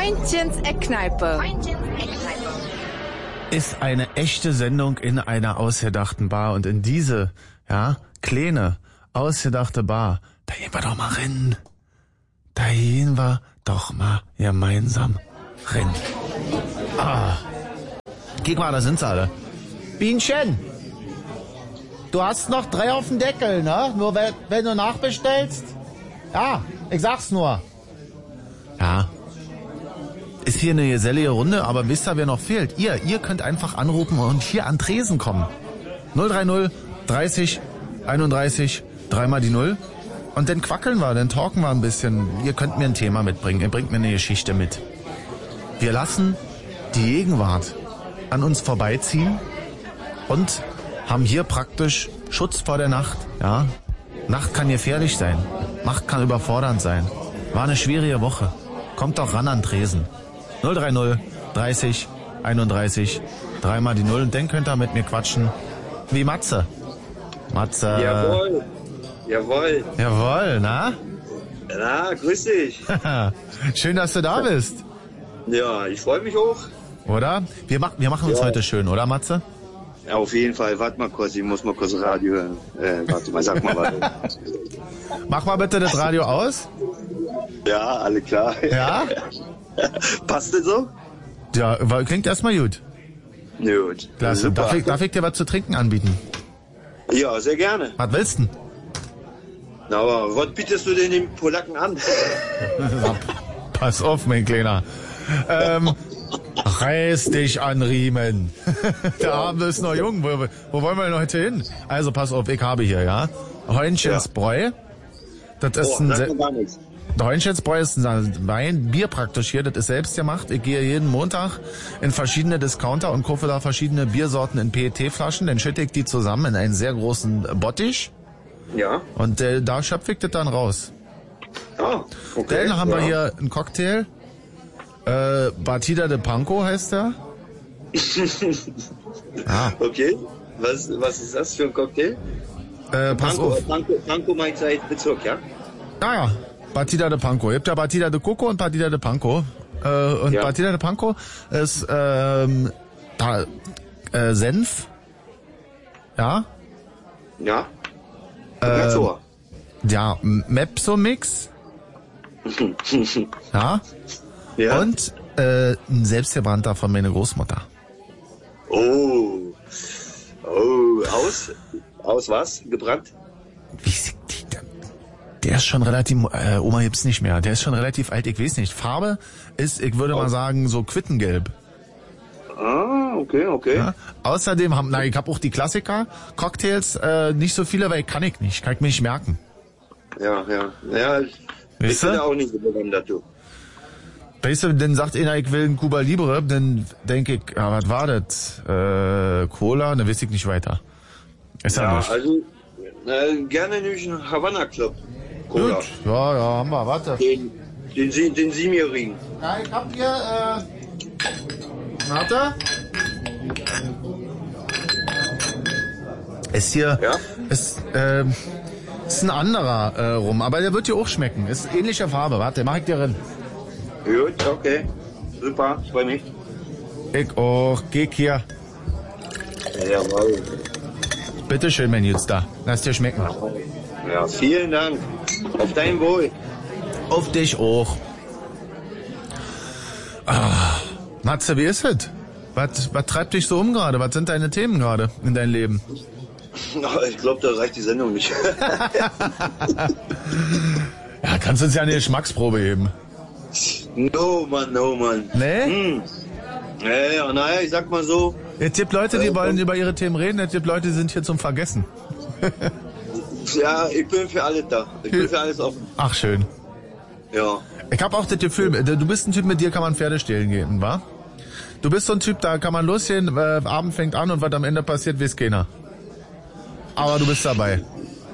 Freundchens Eckkneipe. Ist eine echte Sendung in einer ausgedachten Bar. Und in diese, kleine, ausgedachte Bar, da gehen wir doch mal rein. Da gehen wir doch mal gemeinsam rein. Guck mal, da sind sie alle. Bienchen, du hast noch 3 auf dem Deckel, ne? Nur wenn du nachbestellst. Ja, ich sag's nur. Ja. Ist hier eine gesellige Runde, aber wisst ihr, wer noch fehlt? Ihr könnt einfach anrufen und hier an Tresen kommen. 030 30 31 3 mal die 0. Und dann quackeln wir, dann talken wir ein bisschen. Ihr könnt mir ein Thema mitbringen, ihr bringt mir eine Geschichte mit. Wir lassen die Gegenwart an uns vorbeiziehen und haben hier praktisch Schutz vor der Nacht. Ja? Nacht kann gefährlich sein, Nacht kann überfordernd sein. War eine schwierige Woche. Kommt doch ran an Tresen. 030 30 31 3 mal die 0 und dann könnt ihr mit mir quatschen. Wie Matze. Matze. Jawohl, na? Na, grüß dich. Schön, dass du da bist. Ja, ich freue mich auch. Oder? Wir machen uns heute schön, oder Matze? Ja, auf jeden Fall. Warte mal kurz, ich muss mal kurz Radio hören. Warte mal, sag mal was. Mach mal bitte das Radio aus. Ja, alle klar. Ja? Passt das so? Ja, klingt erstmal gut. Gut. Klasse. Darf ich dir was zu trinken anbieten? Ja, sehr gerne. Was willst du denn? Na, aber was bietest du denn den Polacken an? Pass auf, mein Kleiner. Reiß dich an Riemen. Der Abend ist noch jung. Wo wollen wir denn heute hin? Also pass auf, ich habe hier, Heunchensbräu. Das ist der Heunchensbräu ist ein Bier praktisch hier. Das ist selbst gemacht. Ich gehe jeden Montag in verschiedene Discounter und kaufe da verschiedene Biersorten in PET-Flaschen. Dann schütte ich die zusammen in einen sehr großen Bottich. Ja. Und da schöpfe ich das dann raus. Ah, okay. Dann haben wir hier einen Cocktail. Batida de Panko heißt der. Okay. Was ist das für ein Cocktail? Pass auf. Panko meint Bezirk, ja? Ja. Batida de Panko. Ihr habt ja Batida de Coco und Batida de Panko. Batida de Panko ist Senf. Ja. Ja. Ja, Mepsomix. Ja. Und ein selbstgebrannter von meiner Großmutter. Oh, aus was? Gebrannt? Der ist schon relativ, Oma gibt's nicht mehr, der ist schon relativ alt, ich weiß nicht. Farbe ist, ich würde mal sagen, so Quittengelb. Ah, okay. Ja? Außerdem ich habe auch die Klassiker, Cocktails, nicht so viele, weil kann ich nicht merken. Ja, ich bin ja auch nicht so bewandert, du. Weißt du, dann sagt einer, ich will ein Cuba Libre, dann denke ich, was war das? Cola? Dann weiß ich nicht weiter. Ist ja nicht. Also, gerne nämlich einen Havana Club. Cola. Gut, ja, haben wir, warte. Den 7-Jährigen. Ja, ich hab hier, warte. Ist hier, ist ein anderer rum, aber der wird dir auch schmecken. Ist ähnliche Farbe, warte, mach ich dir rein. Gut, okay. Super, ich freu mich. Ich auch, geh hier. Jawohl. Bitteschön, mein Jutster. Lass dir schmecken. Ja, vielen Dank. Auf dein Wohl. Auf dich auch. Matze, wie ist es? Was treibt dich so um gerade? Was sind deine Themen gerade in deinem Leben? Ich glaube, da reicht die Sendung nicht. Ja, kannst du uns ja eine Geschmacksprobe geben. No, Mann. Nee? Naja, ich sag mal so. Es gibt Leute, die wollen über ihre Themen reden, es gibt Leute, die sind hier zum Vergessen. Ja, ich bin für alles da. Ich bin für alles offen. Ach, schön. Ja. Ich habe auch das Gefühl, du bist ein Typ, mit dir kann man Pferde stehlen gehen, wa? Du bist so ein Typ, da kann man losgehen, Abend fängt an und was am Ende passiert, weiß keiner. Aber du bist dabei.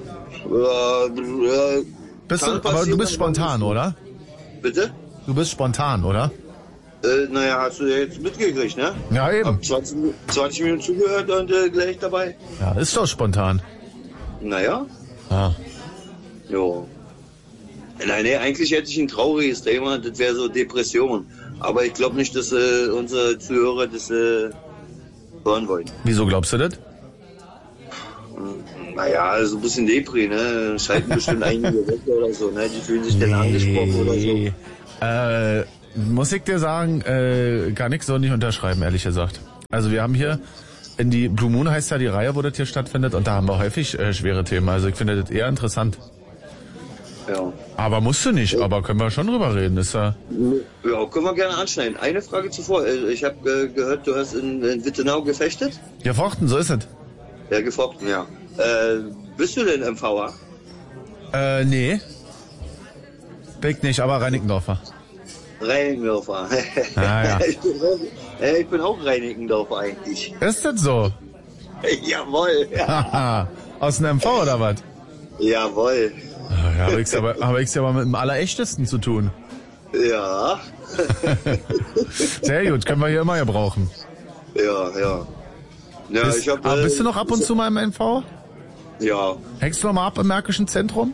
Aber du bist spontan, oder? Bitte? Du bist spontan, oder? Naja, hast du ja jetzt mitgekriegt, ne? Ja, eben. Hab 20 Minuten zugehört und gleich dabei. Ja, ist doch spontan. Naja. Ja. Jo. Nein, eigentlich hätte ich ein trauriges Thema, das wäre so Depression. Aber ich glaube nicht, dass unsere Zuhörer das hören wollen. Wieso glaubst du das? Naja, so ein bisschen Depri, ne? Schalten bestimmt einige weg oder so, ne? Die fühlen sich dann angesprochen oder so. Muss ich dir sagen, gar nichts soll nicht unterschreiben, ehrlich gesagt. Also wir haben hier, in die Blue Moon heißt ja die Reihe, wo das hier stattfindet, und da haben wir häufig schwere Themen. Also ich finde das eher interessant. Ja. Aber musst du nicht, aber können wir schon drüber reden, ist ja... Ja, können wir gerne anschneiden. Eine Frage zuvor. Ich habe gehört, du hast in Wittenau gefechtet? Gefochten, so ist es. Ja, gefochten, ja. Bist du denn MVA? Nee. Beck nicht, aber Reinickendorfer. Reinickendorfer. Ja. Ich bin auch Reinickendorfer eigentlich. Ist das so? Jawohl. Haha. Aus dem MV oder was? Jawohl. Ja, habe ich aber mit dem Allerechtesten zu tun. Ja. Sehr gut, können wir hier immer gebrauchen. Ja. Ja, bist du noch ab und zu mal im MV? Ja. Hängst du noch mal ab im Märkischen Zentrum?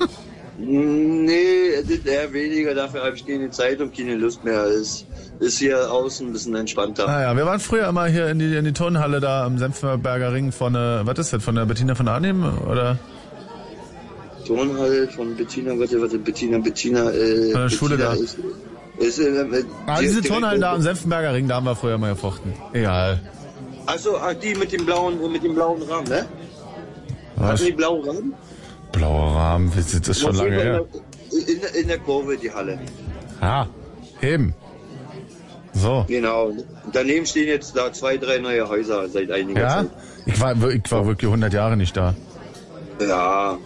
Nee, das eher weniger, dafür habe ich keine Zeit und keine Lust mehr. Ist hier außen ein bisschen entspannter. Naja, wir waren früher immer hier in die Turnhalle da am Senftenberger Ring von was ist das, von der Bettina von Arnim, oder? Turnhalle von Bettina, Bettina, von der Schule da. Diese Turnhalle da am Senftenberger Ring, da haben wir früher mal gefochten. Egal. Achso, die mit dem blauen Rahmen, ne? Was? Hatten die blauen Rahmen? Blauer Rahmen, das ist schon lange her. In der Kurve, die Halle. Ja, eben. So. Genau. Daneben stehen jetzt da 2, 3 neue Häuser seit einiger Zeit. Ich war wirklich 100 Jahre nicht da. Ja.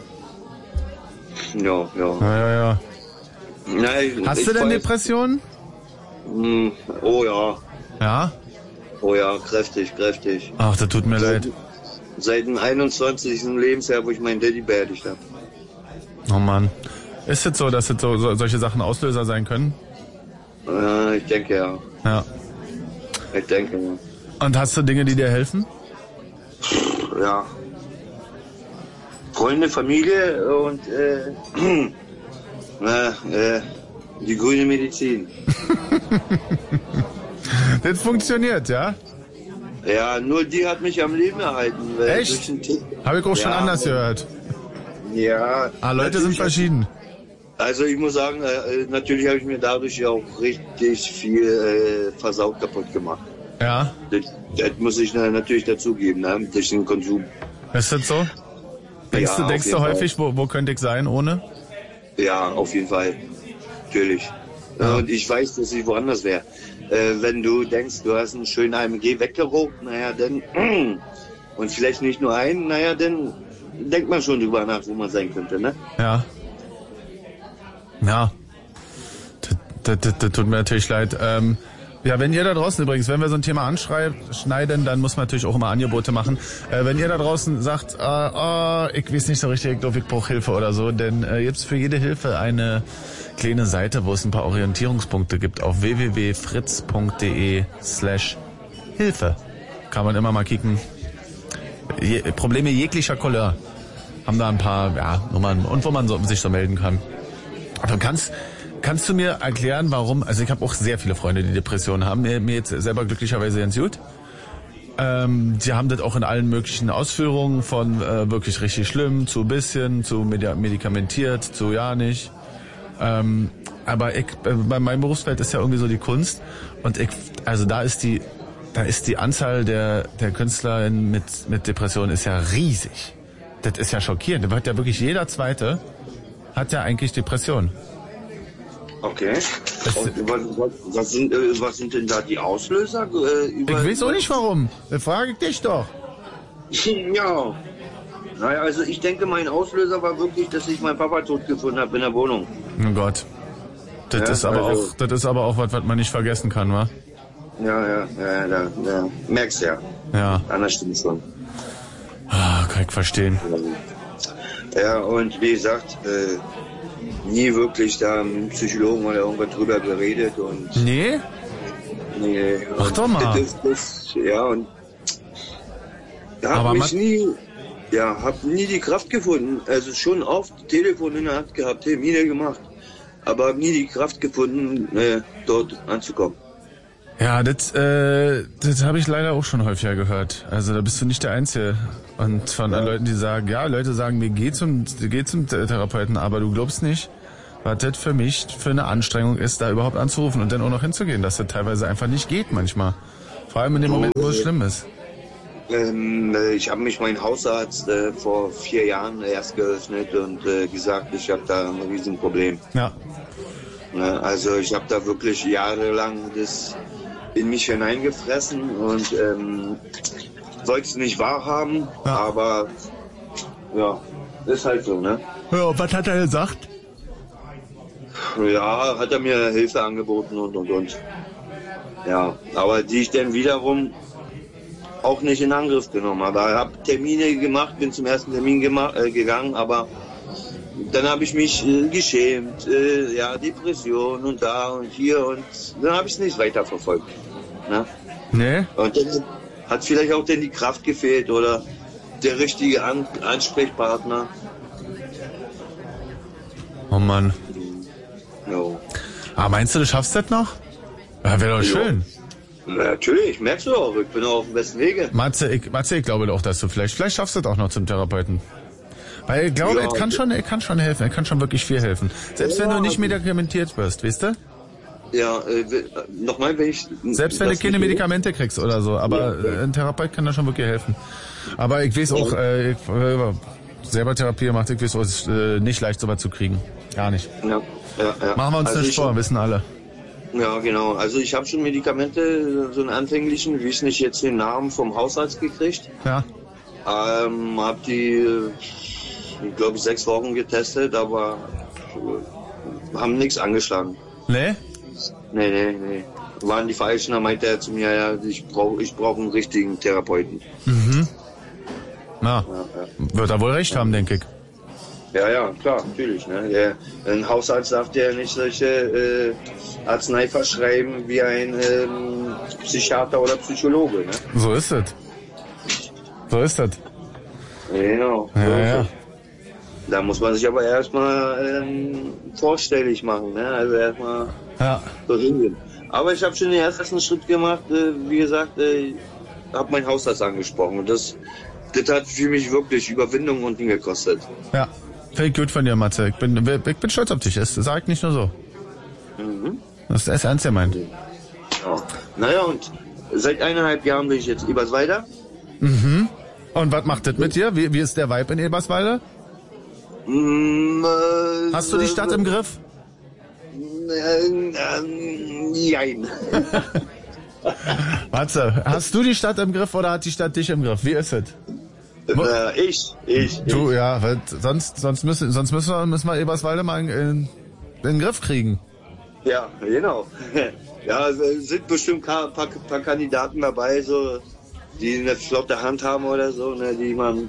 Ja. Nein, hast du denn Depressionen? Oh ja. Ja? Oh ja, kräftig. Ach, das tut mir leid. Seit dem 21. Lebensjahr, wo ich meinen Daddy beerdigt habe. Oh Mann. Ist es so, dass es solche Sachen Auslöser sein können? Ja, ich denke ja. Ja. Ich denke ja. Und hast du Dinge, die dir helfen? Ja. Freunde, Familie und die grüne Medizin. Das funktioniert, ja? Ja, nur die hat mich am Leben erhalten. Echt? Habe ich auch schon anders gehört. Ja. Leute sind verschieden. Also ich muss sagen, natürlich habe ich mir dadurch ja auch richtig viel versaut kaputt gemacht. Ja. Das muss ich natürlich dazugeben, ne? Durch den Konsum. Ist das so? Denkst du häufig, wo könnte ich sein ohne? Ja, auf jeden Fall. Natürlich. Ja. Und ich weiß, dass ich woanders wäre. Wenn du denkst, du hast einen schönen AMG weggeraucht, naja, dann und vielleicht nicht nur einen, naja, dann denkt man schon drüber nach, wo man sein könnte, ne? Ja. Ja. Das tut mir natürlich leid. Ja, wenn ihr da draußen übrigens, wenn wir so ein Thema anschneiden, dann muss man natürlich auch immer Angebote machen. Wenn ihr da draußen sagt, ich weiß nicht so richtig, ich brauche Hilfe oder so, dann gibt's für jede Hilfe eine kleine Seite, wo es ein paar Orientierungspunkte gibt auf www.fritz.de/Hilfe. Kann man immer mal kicken. Probleme jeglicher Couleur haben da ein paar Nummern und wo man sich so melden kann. Aber kannst du mir erklären, warum, also ich habe auch sehr viele Freunde, die Depressionen haben, mir jetzt selber glücklicherweise ganz gut. Die haben das auch in allen möglichen Ausführungen von wirklich richtig schlimm, zu bisschen, zu medikamentiert, zu ja nicht. Aber bei meinem Berufsfeld ist ja irgendwie so die Kunst und da ist die Anzahl der Künstler mit Depressionen ist ja riesig. Das ist ja schockierend. Da wird ja wirklich jeder Zweite hat ja eigentlich Depressionen. Okay. Und was sind denn da die Auslöser? Ich weiß auch nicht warum. Das frage ich dich doch. Ja. Naja, also ich denke, mein Auslöser war wirklich, dass ich meinen Papa tot gefunden habe in der Wohnung. Oh Gott. Das ist aber auch was man nicht vergessen kann, wa? Ja, merkst ja. Ja. Anders stimmt schon. Kann ich verstehen. Ja, und wie gesagt, nie wirklich da mit einem Psychologen oder irgendwas drüber geredet und... Nee? Nee. Ach doch mal. Ja, und hab nie die Kraft gefunden. Also schon oft Telefon in der Hand gehabt, Termine gemacht. aber habe nie die Kraft gefunden, dort anzukommen. Ja, das habe ich leider auch schon häufiger gehört. Also da bist du nicht der Einzige. Und von Leuten, die sagen, ja, Leute sagen, mir geh zum Therapeuten, aber du glaubst nicht, was das für mich für eine Anstrengung ist, da überhaupt anzurufen und dann auch noch hinzugehen, dass das teilweise einfach nicht geht manchmal. Vor allem in dem Moment, wo es schlimm ist. Ich habe mich meinen Hausarzt vor 4 Jahren erst geöffnet und gesagt, ich habe da ein Riesenproblem. Ja. Also ich habe da wirklich jahrelang das in mich hineingefressen und wollte es nicht wahrhaben, aber ja, ist halt so, ne? Ja, was hat er gesagt? Ja, hat er mir Hilfe angeboten und. Ja, aber die ich dann wiederum auch nicht in Angriff genommen habe. Ich habe Termine gemacht, bin zum ersten Termin gegangen, aber dann habe ich mich geschämt, Depression und da und hier und dann habe ich es nicht weiterverfolgt. Ne? Nee? Und dann hat vielleicht auch denn die Kraft gefehlt oder der richtige Ansprechpartner. Oh Mann. Jo. Ah, meinst du, du schaffst das noch? Ja, wäre doch schön. Na, natürlich, merkst du auch, ich bin auch auf dem besten Wege. Matze, ich glaube doch, dass du vielleicht schaffst du das auch noch zum Therapeuten. Weil ich glaube, er kann schon helfen, er kann schon wirklich viel helfen. Selbst wenn du nicht medikamentiert wirst, weißt du? Ja, nochmal, wenn ich... Selbst wenn du keine Medikamente kriegst oder so, aber ein Therapeut kann da schon wirklich helfen. Aber ich weiß auch, ich selber Therapie gemacht, ich weiß auch, es ist nicht leicht, sowas zu kriegen. Gar nicht. Ja. Machen wir uns nicht vor, wissen alle. Ja, genau. Also ich habe schon Medikamente, so einen anfänglichen, wie ich nicht jetzt den Namen vom Hausarzt gekriegt. Ja. Hab die, ich glaube, 6 Wochen getestet, aber haben nichts angeschlagen. Nee? Nee. Waren die falschen, da meinte er zu mir, ja, ich brauch einen richtigen Therapeuten. Mhm. Na, wird er wohl recht haben, denke ich. Ja, klar, natürlich. Ne? Ein Hausarzt darf ja nicht solche Arznei verschreiben wie ein Psychiater oder Psychologe. Ne? So ist es. Genau. Ja. Da muss man sich aber erstmal vorstellig machen. Ne? Also erstmal so hingehen. Aber ich habe schon den ersten Schritt gemacht. Wie gesagt, habe meinen Hausarzt angesprochen. Und das hat für mich wirklich Überwindung und Dinge gekostet. Ja. Finde ich gut von dir, Matze. Ich bin stolz auf dich. Das sage ich nicht nur so. Mhm. Das ist ernst gemeint. Ja. Naja, und seit 1,5 Jahren bin ich jetzt Eberswalder. Mhm. Und was macht das mit dir? Wie ist der Vibe in Eberswalde? Hast du die Stadt im Griff? Nein. Matze, hast du die Stadt im Griff oder hat die Stadt dich im Griff? Wie ist es? Ich. Du, ja, weil sonst müssen wir Eberswalde mal in den Griff kriegen. Ja, genau. Ja, es sind bestimmt ein paar Kandidaten dabei, so, die eine flotte Hand haben oder so, ne, die man,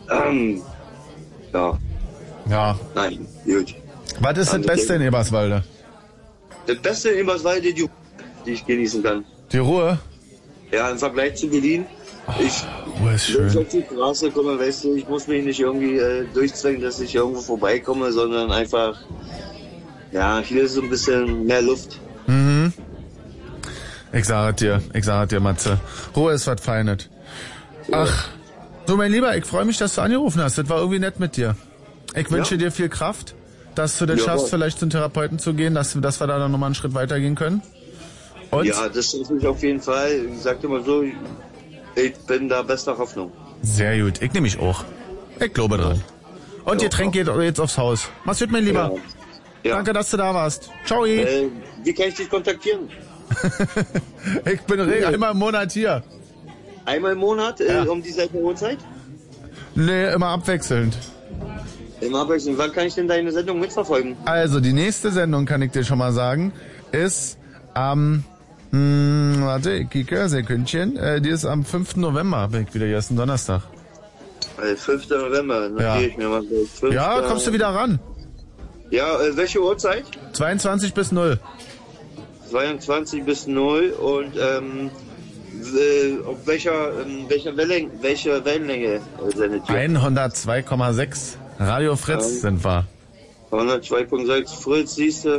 Ja. Nein, gut. Was ist das Beste in Eberswalde? Das Beste in Eberswalde, die ich genießen kann. Die Ruhe? Ja, im Vergleich zu Berlin. Ruhe ist schön. Wenn ich auf die Straße komme, weißt du, ich muss mich nicht irgendwie durchzwängen, dass ich irgendwo vorbeikomme, sondern einfach, ja, hier ist so ein bisschen mehr Luft. Mhm. Ich sage dir, Matze. Ruhe ist was Feines. Ach, du mein Lieber, ich freue mich, dass du angerufen hast. Das war irgendwie nett mit dir. Ich wünsche dir viel Kraft, dass du das schaffst, vielleicht zum Therapeuten zu gehen, dass wir da dann nochmal einen Schritt weitergehen können. Und? Ja, das ist mich auf jeden Fall. Ich sag dir mal so, ich bin da bester Hoffnung. Sehr gut, ich nehme mich auch. Ich glaube dran. Und ihr Getränk geht jetzt aufs Haus. Mach's gut, mein Lieber. Ja. Danke, dass du da warst. Ciao. Wie kann ich dich kontaktieren? Ich bin einmal im Monat hier. Einmal im Monat? Um dieselbe Uhrzeit? Nee, immer abwechselnd. Immer abwechselnd. Wann kann ich denn deine Sendung mitverfolgen? Also, die nächste Sendung, kann ich dir schon mal sagen, ist am... warte, ich kicke, Sekündchen. Die ist am 5. November, bin ich wieder hier, ist ein Donnerstag. 5. November, notiere ich mir mal. 5. Ja, kommst du wieder ran. Ja, welche Uhrzeit? 22 bis 0. 22 bis 0 und auf welcher Wellenlänge sendet ihr? 102,6. Radio Fritz sind wir. 102,6 Fritz, siehst du.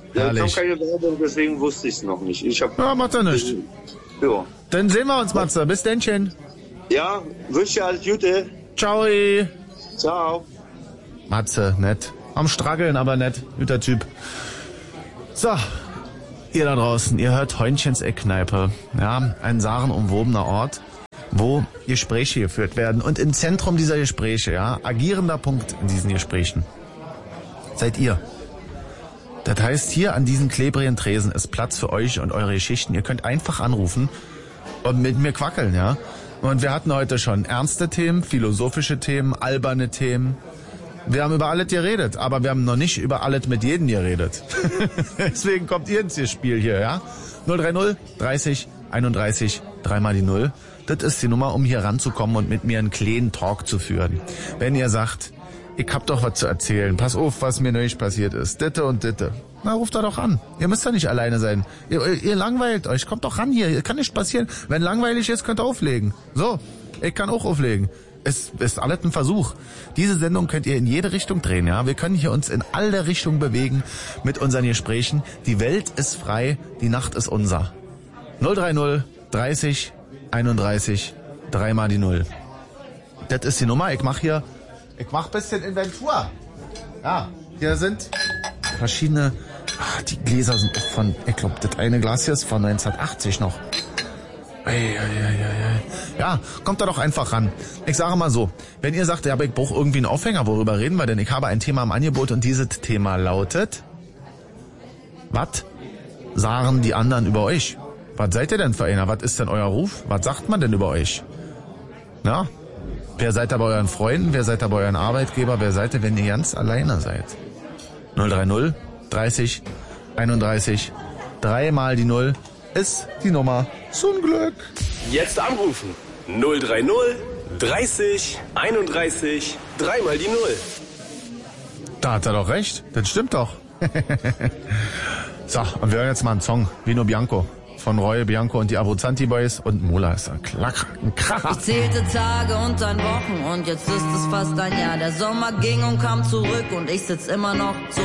Da kam keine Werbung, deswegen wusste ich es noch nicht. Ja, macht ja nichts. Ja. Dann sehen wir uns, Matze. Bis dennchen. Ja, wünsche dir alles Gute. Ciao. Ciao. Matze, nett. Am Straggeln, aber nett. Guter Typ. So, ihr da draußen, ihr hört Heunchens Eckkneipe. Ja, ein sagenumwobener Ort, wo Gespräche geführt werden. Und im Zentrum dieser Gespräche, ja, agierender Punkt in diesen Gesprächen, seid ihr. Das heißt, hier an diesen klebrigen Tresen ist Platz für euch und eure Geschichten. Ihr könnt einfach anrufen und mit mir quackeln, ja. Und wir hatten heute schon ernste Themen, philosophische Themen, alberne Themen. Wir haben über alles geredet, aber wir haben noch nicht über alles mit jedem geredet. Deswegen kommt ihr ins Spiel hier, ja? 030 30 31 3 mal die 0. Das ist die Nummer, um hier ranzukommen und mit mir einen kleinen Talk zu führen. Wenn ihr sagt, ich hab doch was zu erzählen, pass auf, was mir neulich passiert ist, ditte und ditte. Na, ruft da doch an. Ihr müsst doch nicht alleine sein. Ihr langweilt euch, kommt doch ran hier, kann nicht passieren. Wenn langweilig ist, könnt ihr auflegen. So, ich kann auch auflegen. Es ist alles ein Versuch. Diese Sendung könnt ihr in jede Richtung drehen, ja. Wir können hier uns in alle Richtungen bewegen mit unseren Gesprächen. Die Welt ist frei, die Nacht ist unser. 030 30 31 3 mal die 0. Das ist die Nummer. Ich mach bisschen Inventur. Ja, hier sind verschiedene. Die Gläser sind auch von, ich glaube, das eine Glas hier ist von 1980 noch. Ja, kommt da doch einfach ran. Ich sage mal so, wenn ihr sagt, ja, aber ich brauche irgendwie einen Aufhänger, worüber reden wir denn? Ich habe ein Thema im Angebot und dieses Thema lautet: Was sagen die anderen über euch? Was seid ihr denn für einer? Was ist denn euer Ruf? Was sagt man denn über euch? Na? Wer seid ihr bei euren Freunden? Wer seid ihr bei euren Arbeitgeber? Wer seid ihr, wenn ihr ganz alleine seid? 030 30 31 3 mal die 0 ist die Nummer zum Glück. Jetzt anrufen. 030 30 31 3 mal die 0. Da hat er doch recht. Das stimmt doch. So, und wir hören jetzt mal einen Song. Vino Bianco von Roy Bianco und die Abruzzanti Boys und Mola ist ein Kracher. Ich zählte Tage und dann Wochen und jetzt ist es fast ein Jahr. Der Sommer ging und kam zurück und ich sitz immer noch zu